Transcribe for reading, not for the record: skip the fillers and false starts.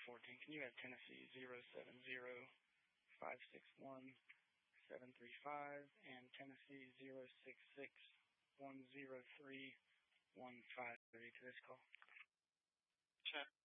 14. Can you add Tennessee 070-561-735 and Tennessee 066-103-153 to this call? Check.